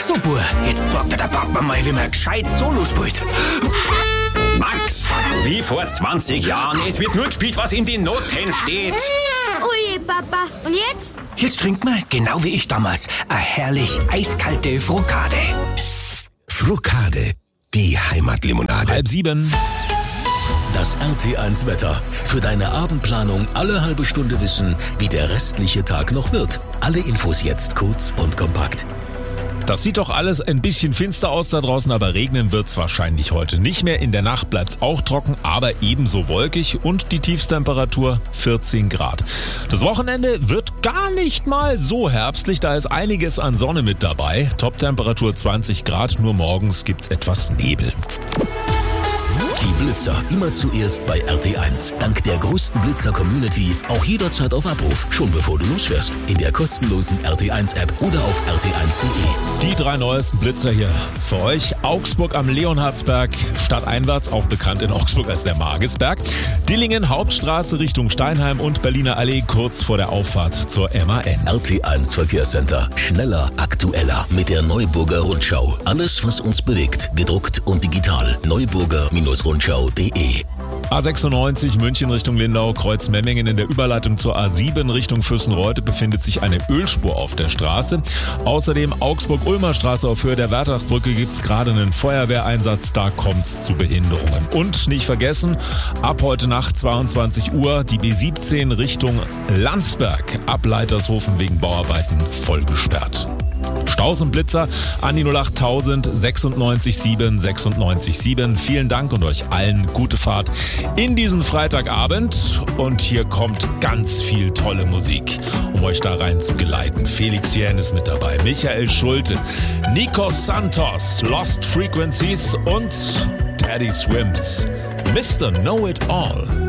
So, Bub, jetzt sagt der Papa mal, wie man gescheit Solo spielt. Max, wie vor 20 Jahren. Es wird nur gespielt, was in den Noten steht. Ui, Papa. Und jetzt? Jetzt trinkt man, genau wie ich damals, eine herrlich eiskalte Frukade. Frukade, die Heimatlimonade. 6:30. Das RT1 Wetter. Für deine Abendplanung alle halbe Stunde wissen, wie der restliche Tag noch wird. Alle Infos jetzt kurz und kompakt. Das sieht doch alles ein bisschen finster aus da draußen, aber regnen wird's wahrscheinlich heute nicht mehr. In der Nacht bleibt's auch trocken, aber ebenso wolkig und die Tiefstemperatur 14 Grad. Das Wochenende wird gar nicht mal so herbstlich, da ist einiges an Sonne mit dabei. Toptemperatur 20 Grad, nur morgens gibt's etwas Nebel. Die Blitzer immer zuerst bei RT1. Dank der größten Blitzer-Community auch jederzeit auf Abruf, schon bevor du losfährst. In der kostenlosen RT1-App oder auf rt1.de. Die 3 neuesten Blitzer hier für euch. Augsburg am Leonhardsberg, stadteinwärts, auch bekannt in Augsburg als der Magisberg. Dillingen, Hauptstraße Richtung Steinheim und Berliner Allee kurz vor der Auffahrt zur MAN. RT1 Verkehrscenter. Schneller, aktueller mit der Neuburger Rundschau. Alles, was uns bewegt, gedruckt und digital. Neuburger-Rundschau.de. A96 München Richtung Lindau, Kreuz Memmingen. In der Überleitung zur A7 Richtung Fürstenreuth befindet sich eine Ölspur auf der Straße. Außerdem Augsburg-Ulmer Straße auf Höhe der Werdachbrücke gibt's gerade einen Feuerwehreinsatz, da kommt's zu Behinderungen. Und nicht vergessen, ab heute Nacht 22 Uhr die B17 Richtung Landsberg, ab Leitershofen wegen Bauarbeiten voll gesperrt. Staus und Blitzer an die 08000 96 7 96 7. Vielen Dank und euch allen gute Fahrt in diesen Freitagabend. Und hier kommt ganz viel tolle Musik, um euch da rein zu geleiten. Felix Jähn ist mit dabei, Michael Schulte, Nikos Santos, Lost Frequencies und Teddy Swims, Mr. Know It All.